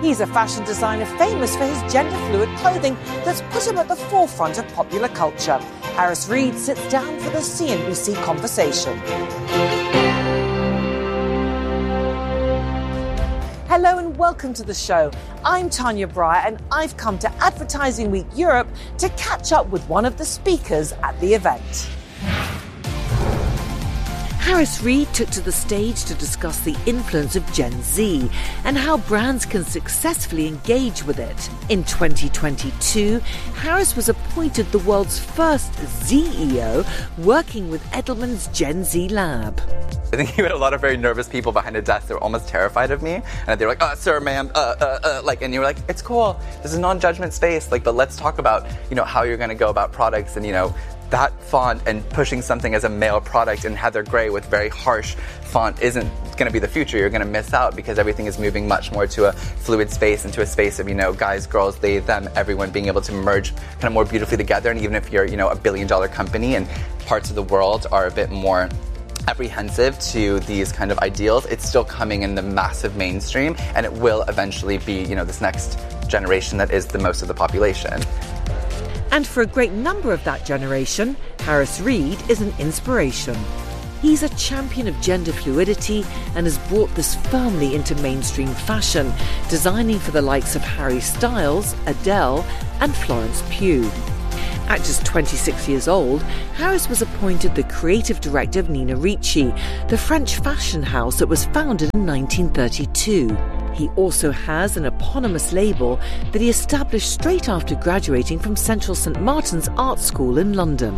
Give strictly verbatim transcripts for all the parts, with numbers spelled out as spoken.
He's a fashion designer famous for his gender-fluid clothing that's put him at the forefront of popular culture. Harris Reed sits down for the C N B C Conversation. Hello and welcome to the show. I'm Tanya Breyer and I've come to Advertising Week Europe to catch up with one of the speakers at the event. Harris Reed took to the stage to discuss the influence of Gen Z and how brands can successfully engage with it. In twenty twenty-two, Harris was appointed the world's first Z E O, working with Edelman's Gen Z Lab. I think you had a lot of very nervous people behind a desk that were almost terrified of me. And they were like, uh, sir, ma'am, uh, uh, uh, like, and you were like, it's cool. This is a non-judgment space. Like, but let's talk about, you know, how you're going to go about products and, you know, that font and pushing something as a male product in Heather Gray with very harsh font isn't going to be the future. You're going to miss out because everything is moving much more to a fluid space and to a space of, you know, guys, girls, they, them, everyone being able to merge kind of more beautifully together. And even if you're, you know, a billion dollar company and parts of the world are a bit more apprehensive to these kind of ideals, it's still coming in the massive mainstream, and it will eventually be, you know, this next generation that is the most of the population. And for a great number of that generation, Harris Reed is an inspiration. He's a champion of gender fluidity and has brought this firmly into mainstream fashion, designing for the likes of Harry Styles, Adele, and Florence Pugh. At just twenty-six years old, Harris was appointed the creative director of Nina Ricci, the French fashion house that was founded in nineteen thirty-two. He also has an eponymous label that he established straight after graduating from Central Saint Martin's Art School in London.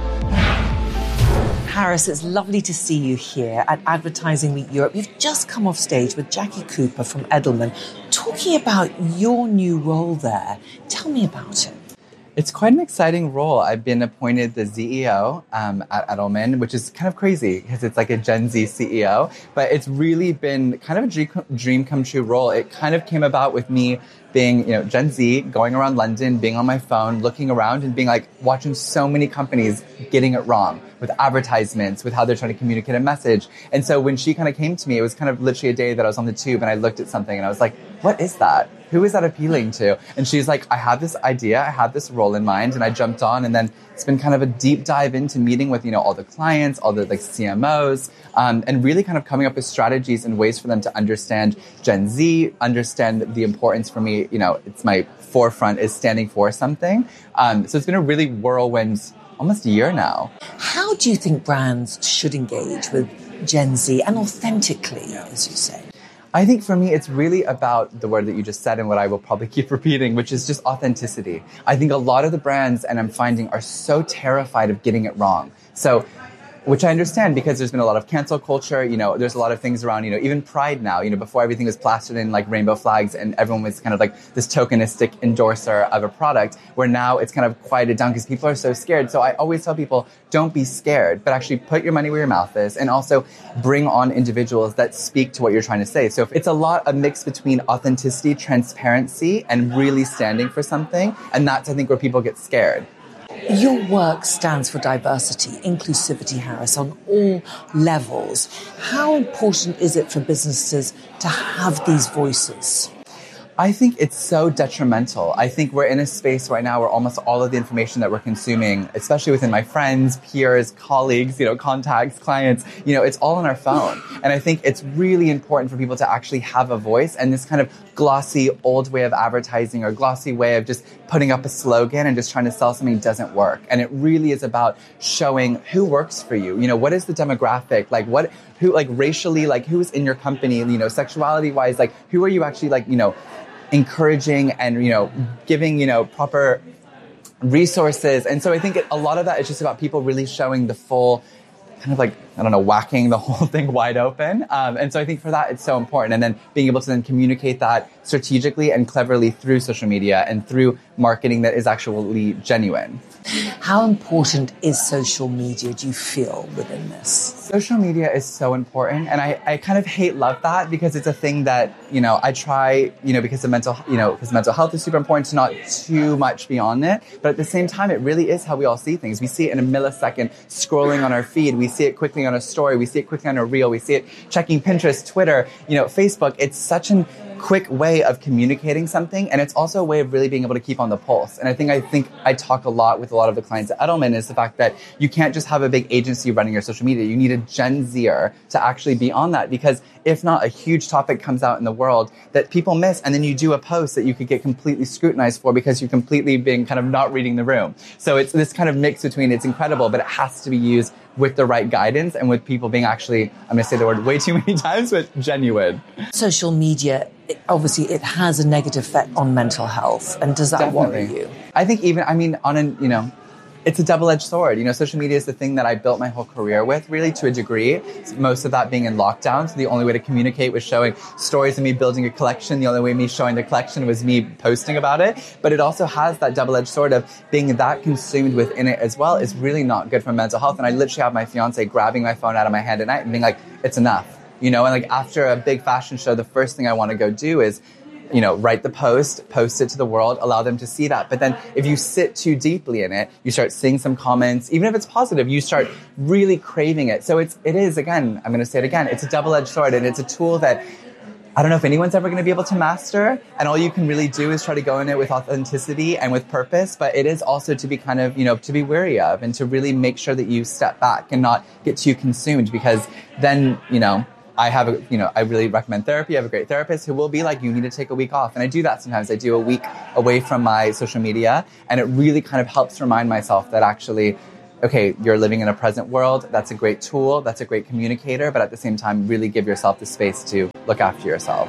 Harris, it's lovely to see you here at Advertising Week Europe. You've just come off stage with Jackie Cooper from Edelman, talking about your new role there. Tell me about it. It's quite an exciting role. I've been appointed the Z E O um, at Edelman, which is kind of crazy because it's like a Gen Z C E O, but it's really been kind of a dream, dream come true role. It kind of came about with me being, you know, Gen Z, going around London, being on my phone, looking around and being like, watching so many companies getting it wrong with advertisements, with how they're trying to communicate a message. And so when she kind of came to me, it was kind of literally a day that I was on the tube and I looked at something and I was like, what is that? Who is that appealing to? And she's like, I have this idea, I have this role in mind, and I jumped on, and then it's been kind of a deep dive into meeting with, you know, all the clients, all the like C M Os, um, and really kind of coming up with strategies and ways for them to understand Gen Z, understand the importance for me, you know, it's my forefront is standing for something. Um, so it's been a really whirlwind, almost a year now. How do you think brands should engage with Gen Z and authentically, as you say? I think for me, it's really about the word that you just said and what I will probably keep repeating, which is just authenticity. I think a lot of the brands, and I'm finding, are so terrified of getting it wrong. So, which I understand because there's been a lot of cancel culture. You know, there's a lot of things around, you know, even Pride now, you know, before everything was plastered in like rainbow flags and everyone was kind of like this tokenistic endorser of a product, where now it's kind of quieted down because people are so scared. So I always tell people, don't be scared, but actually put your money where your mouth is, and also bring on individuals that speak to what you're trying to say. So it's a lot, a mix between authenticity, transparency, and really standing for something. And that's, I think, where people get scared. Your work stands for diversity, inclusivity, Harris, on all levels. How important is it for businesses to have these voices? I think it's so detrimental. I think we're in a space right now where almost all of the information that we're consuming, especially within my friends, peers, colleagues, you know, contacts, clients, you know, it's all on our phone. And I think it's really important for people to actually have a voice, and this kind of glossy old way of advertising or glossy way of just putting up a slogan and just trying to sell something doesn't work. And it really is about showing who works for you. You know, what is the demographic? Like what, who, like racially, like who's in your company, you know, sexuality wise, like who are you actually like, you know, encouraging and, you know, giving, you know, proper resources. And so I think it, a lot of that is just about people really showing the full kind of like, I don't know, whacking the whole thing wide open. Um, and so I think for that, it's so important. And then being able to then communicate that strategically and cleverly through social media and through marketing that is actually genuine. How important is social media, do you feel, within this? Social media is so important. And I, I kind of hate love that because it's a thing that, you know, I try, you know, because of mental, you know, because mental health is super important to not too much be on it. But at the same time, it really is how we all see things. We see it in a millisecond scrolling on our feed. We see it quickly on a story. We see it quickly on a reel. We see it checking Pinterest, Twitter, you know, Facebook. It's such an quick way of communicating something, and it's also a way of really being able to keep on the pulse. And I think I think I talk a lot with a lot of the clients at Edelman is the fact that you can't just have a big agency running your social media. You need a Gen Zer to actually be on that, because if not, a huge topic comes out in the world that people miss, and then you do a post that you could get completely scrutinized for because you're completely being kind of not reading the room. So it's this kind of mix between, it's incredible, but it has to be used with the right guidance and with people being actually, I'm going to say the word way too many times, but genuine. Social media, it, obviously, it has a negative effect on mental health. And does that Definitely. worry you? I think even, I mean, on an, you know, it's a double-edged sword. You know, social media is the thing that I built my whole career with, really, to a degree. Most of that being in lockdown. So the only way to communicate was showing stories of me building a collection. The only way me showing the collection was me posting about it. But it also has that double-edged sword of being that consumed within it as well is really not good for mental health. And I literally have my fiance grabbing my phone out of my hand at night and being like, it's enough. You know, and like after a big fashion show, the first thing I want to go do is, you know, write the post, post it to the world, allow them to see that. But then if you sit too deeply in it, you start seeing some comments, even if it's positive, you start really craving it. So it's, it is, again, I'm going to say it again, it's a double-edged sword, and it's a tool that I don't know if anyone's ever going to be able to master. And all you can really do is try to go in it with authenticity and with purpose. But it is also to be kind of, you know, to be wary of and to really make sure that you step back and not get too consumed, because then, you know, I have a, you know, I really recommend therapy. I have a great therapist who will be like, you need to take a week off. And I do that sometimes. I do a week away from my social media, and it really kind of helps remind myself that actually, okay, you're living in a present world. That's a great tool. That's a great communicator. But at the same time, really give yourself the space to look after yourself.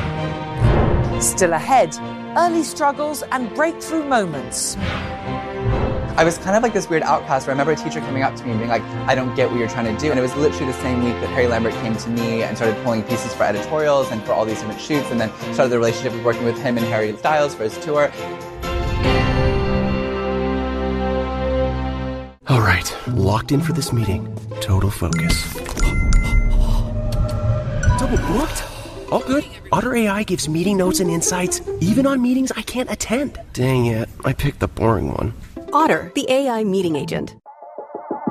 Still ahead, early struggles and breakthrough moments. I was kind of like this weird outcast where I remember a teacher coming up to me and being like, I don't get what you're trying to do. And it was literally the same week that Harry Lambert came to me and started pulling pieces for editorials and for all these different shoots, and then started the relationship of working with him and Harry Styles for his tour. All right, locked in for this meeting. Total focus. Double booked? All good. Otter A I gives meeting notes and insights, even on meetings I can't attend. Dang it, I picked the boring one. Otter, the A I meeting agent.